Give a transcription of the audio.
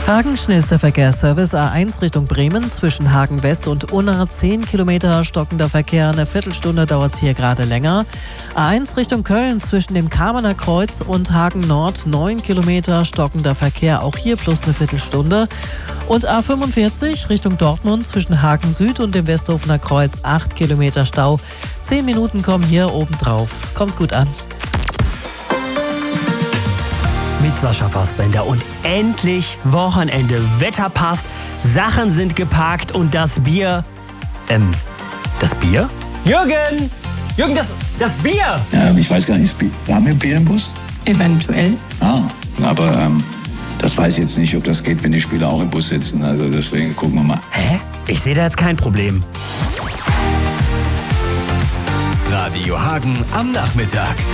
Hagen, schnellster Verkehrsservice A1 Richtung Bremen zwischen Hagen West und Unna 10 Kilometer stockender Verkehr. Eine Viertelstunde dauert es hier gerade länger. A1 Richtung Köln zwischen dem Kamener Kreuz und Hagen Nord 9 Kilometer stockender Verkehr. Auch hier plus eine Viertelstunde. Und A45 Richtung Dortmund zwischen Hagen Süd und dem Westhofener Kreuz 8 Kilometer Stau. 10 Minuten kommen hier oben drauf. Kommt gut an. Mit Sascha Fassbender und endlich Wochenende. Wetter passt, Sachen sind gepackt und das Bier... Das Bier? Jürgen! Jürgen, das Bier! Ich weiß gar nicht, haben wir Bier im Bus? Eventuell. Aber das weiß ich jetzt nicht, ob das geht, wenn die Spieler auch im Bus sitzen. Also deswegen gucken wir mal. Hä? Ich sehe da jetzt kein Problem. Radio Hagen am Nachmittag.